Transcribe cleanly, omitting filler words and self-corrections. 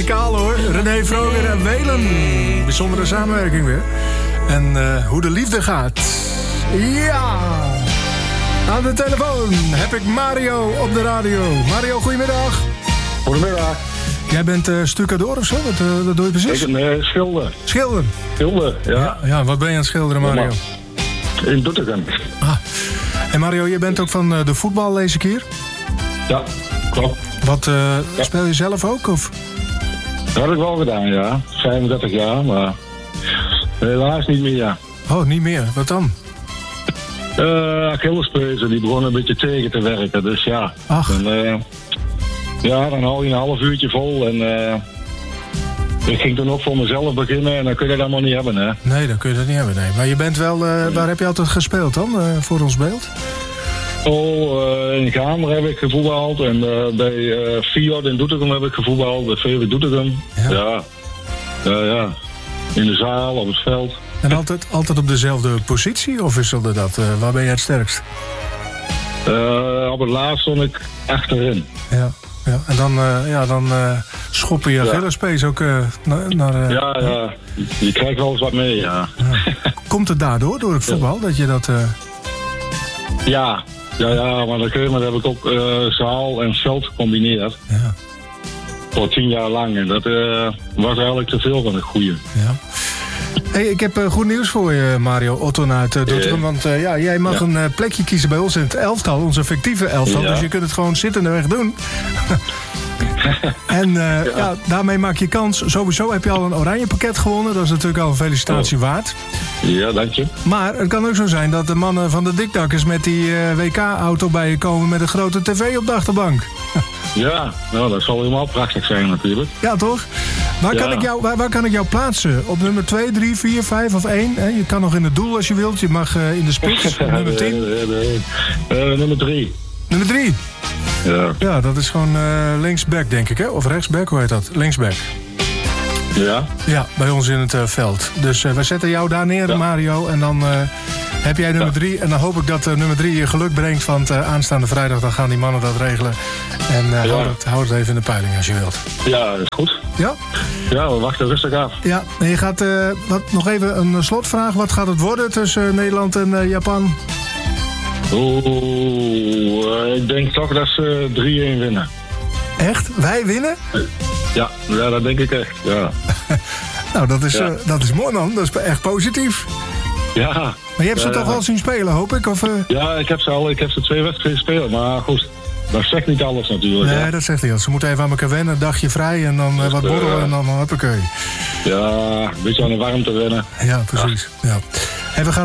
muzikaal hoor. René Vroger en Welen. Bijzondere samenwerking weer. En hoe de liefde gaat. Ja! Aan de telefoon heb ik Mario op de radio. Mario, goedemiddag. Goedemiddag. Jij bent stucador of zo? Wat doe je precies? Ik ben schilder. Schilder? Schilder, ja. Ja, wat ben je aan het schilderen, Mario? In Doetinchem. Ah. En Mario, je bent ook van de voetbal, lees ik hier? Ja, klopt. Wat, speel je zelf ook? Of? Dat heb ik wel gedaan, ja. 35 jaar, maar helaas niet meer, ja. Oh, niet meer. Wat dan? Achillespezen, die begonnen een beetje tegen te werken, dus ja. Ach. En, dan hou je een half uurtje vol en ik ging toen ook voor mezelf beginnen en dan kun je dat allemaal niet hebben, hè. Nee, dan kun je dat niet hebben, nee. Maar je bent wel, waar heb je altijd gespeeld dan, voor ons beeld? In Gamer heb ik gevoetbald en bij Fiat in Doetinchem heb ik gevoetbald, bij VV Doetinchem. Ja. Ja. In de zaal, op het veld. En altijd op dezelfde positie of wisselde dat? Waar ben je het sterkst? Op het laatst stond ik achterin. Ja. En dan schoppen je Achillespees ook naar... Ja. Je krijgt wel eens wat mee, ja. Komt het daardoor, door het voetbal, dat je dat... Ja, maar dat heb ik ook zaal en veld gecombineerd. Ja. Voor 10 jaar lang. En dat was eigenlijk te veel van het goede. Ja. Hey, ik heb goed nieuws voor je, Mario Otton uit Doetinchem. Want jij mag een plekje kiezen bij ons in het elftal, onze fictieve elftal. Ja. Dus je kunt het gewoon zittendeweg doen. En daarmee maak je kans. Sowieso heb je al een oranje pakket gewonnen. Dat is natuurlijk al een felicitatie waard. Ja, dank je. Maar het kan ook zo zijn dat de mannen van de Dikdakkers met die WK-auto bij je komen met een grote tv op de achterbank. Ja, nou, dat zal helemaal prachtig zijn natuurlijk. Ja, toch? Waar kan ik jou plaatsen? Op nummer 2, 3, 4, 5 of 1? Je kan nog in het doel als je wilt. Je mag in de spits. Nummer 10? Nummer 3. Nummer 3? Ja. Ja, dat is gewoon linksback, denk ik, hè? Of rechtsback, hoe heet dat? Linksback. Ja? Ja, bij ons in het veld. Dus we zetten jou daar neer, Mario. En dan heb jij nummer 3. En dan hoop ik dat nummer 3 je geluk brengt. Want aanstaande vrijdag dan gaan die mannen dat regelen. En hou het even in de peiling als je wilt. Ja, dat is goed. Ja? Ja, we wachten rustig af. Ja, en je gaat nog even een slotvraag. Wat gaat het worden tussen Nederland en Japan? Ik denk toch dat ze 3-1 winnen. Echt? Wij winnen? Ja, dat denk ik echt, ja. Nou, dat is mooi, man. Dat is echt positief. Ja. Maar je hebt ze toch al zien spelen, hoop ik? Of, Ja, ik heb ze 2 wedstrijden gespeeld, maar goed. Dat zegt niet alles natuurlijk. Nee, dat zegt niet. Ze moeten even aan elkaar wennen, een dagje vrij en dan wat borrelen en dan hoppakee. Ja, een beetje aan de warmte wennen. Ja, precies. Ja. En we gaan